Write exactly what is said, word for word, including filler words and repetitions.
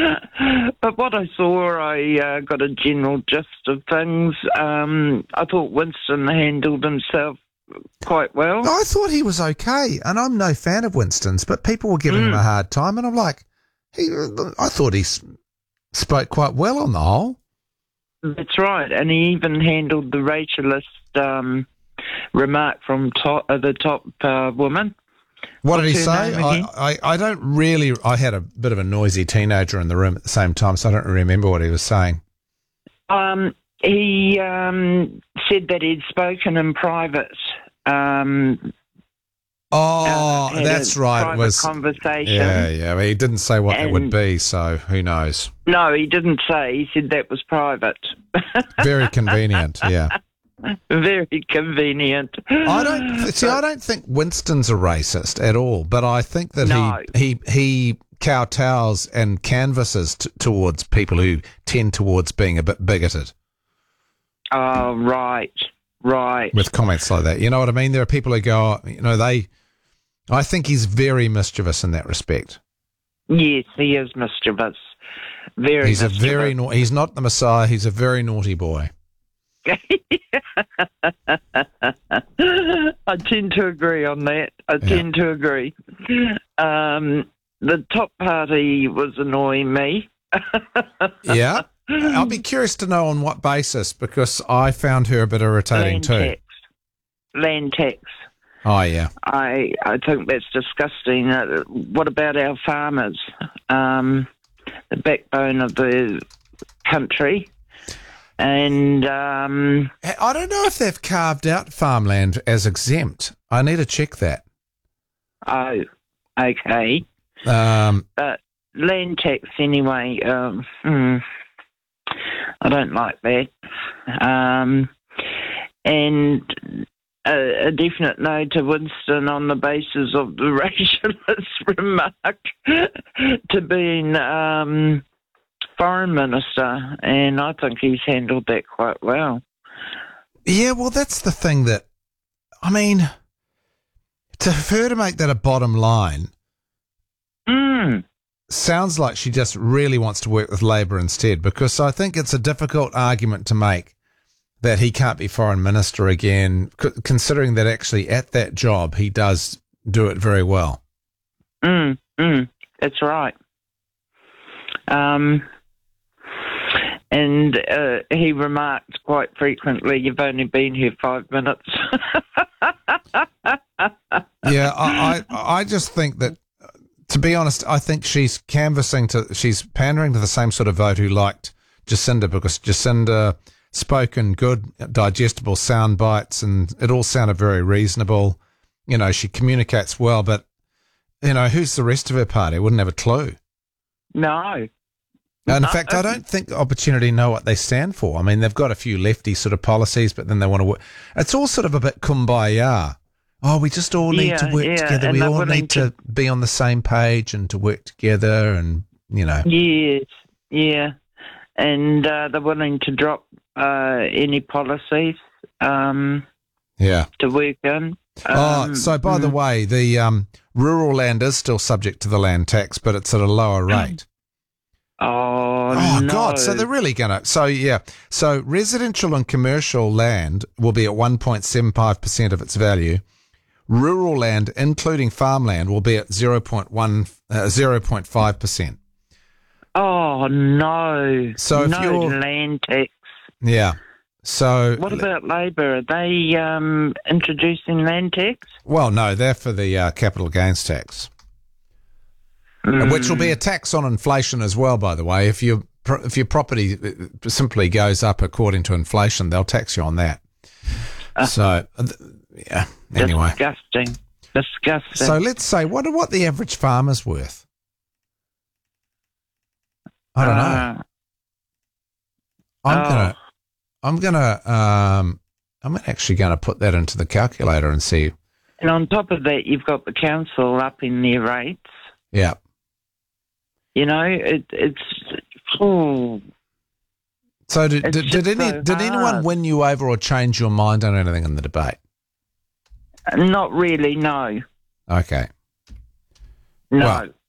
But what I saw, I uh, got a general gist of things. Um, I thought Winston handled himself quite well. I thought he was okay, and I'm no fan of Winston's, but people were giving mm. him a hard time, and I'm like, he, I thought he spoke quite well on the whole. That's right, and he even handled the racialist um, remark from top, uh, the top uh, woman. What did he say? I, I, I don't really... I had a bit of a noisy teenager in the room at the same time, so I don't remember what he was saying. Um, he um, said that he'd spoken in private. Um, oh, uh, that's right. It was conversation. Yeah, yeah. Well, he didn't say what and, it would be, so who knows? No, he didn't say. He said that was private. Very convenient, yeah. Very convenient. I don't see. I don't think Winston's a racist at all, but I think that no. he he he kowtows and canvasses t- towards people who tend towards being a bit bigoted. Oh, right, right. With comments like that, you know what I mean? There are people who go, you know, they. I think he's very mischievous in that respect. Yes, he is mischievous. Very. He's mischievous. a very. Na- he's not the Messiah. He's a very naughty boy. I tend to agree on that. I yeah. tend to agree. Um, the top party was annoying me. Yeah. I'll be curious to know on what basis, because I found her a bit irritating Land too. Tax. Land tax. Oh, yeah. I, I think that's disgusting. Uh, what about our farmers? Um, the backbone of the country. And um, I don't know if they've carved out farmland as exempt. I need to check that. Oh, okay. Um, but land tax anyway. Um, hmm, I don't like that. Um, and a, a definite no to Winston on the basis of the racialist remark to being. Um, Foreign Minister, and I think he's handled that quite well. Yeah, well, that's the thing that, I mean, to for her to make that a bottom line mm. sounds like she just really wants to work with Labor instead, because I think it's a difficult argument to make that he can't be Foreign Minister again, c- considering that actually at that job he does do it very well. Mm, mm, that's right. Um... And uh, he remarked quite frequently, "You've only been here five minutes." Yeah, I, I, I just think that, to be honest, I think she's canvassing to, she's pandering to the same sort of vote who liked Jacinda, because Jacinda spoke in good, digestible sound bites, and it all sounded very reasonable. You know, she communicates well, but you know, who's the rest of her party? Wouldn't have a clue. No. And in fact, I don't think Opportunity know what they stand for. I mean, they've got a few lefty sort of policies, but then they want to work. It's all sort of a bit kumbaya. Oh, we just all need yeah, to work yeah, together. We all need to, to be on the same page and to work together, and, you know. Yes, yeah. And uh, they're willing to drop uh, any policies um, yeah. to work in. Oh, Um, so by mm. the way, the um, rural land is still subject to the land tax, but it's at a lower rate. Oh, oh no. God! So they're really gonna. So yeah. So residential and commercial land will be at one point seven five percent of its value. Rural land, including farmland, will be at zero point one uh, zero point five percent. Oh no! So if no you're land tax. Yeah. So what about Labor? Are they um, introducing land tax? Well, no, they're for the uh, capital gains tax. Mm. Which will be a tax on inflation as well, by the way. If your if your property simply goes up according to inflation, they'll tax you on that. Uh, so, yeah. Anyway, disgusting, disgusting. So let's say what what the average farmer's worth. I don't uh, know. I'm oh. gonna, I'm gonna, um, I'm actually gonna put that into the calculator and see. And on top of that, you've got the council upping their rates. Yeah. You know, it, it's oh. So did it's did, did any so did anyone win you over or change your mind on anything in the debate? Not really, no. Okay. No. Well,